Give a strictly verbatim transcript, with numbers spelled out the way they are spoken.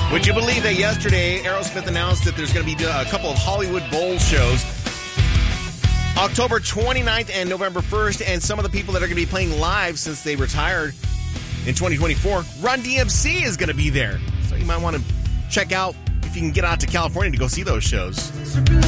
Would you believe that yesterday Aerosmith announced that there's going to be a couple of Hollywood Bowl shows October twenty-ninth and November first, and some of the people that are going to be playing live since they retired in twenty twenty-four, Run D M C is going to be there. So you might want to check out if you can get out to California to go see those shows.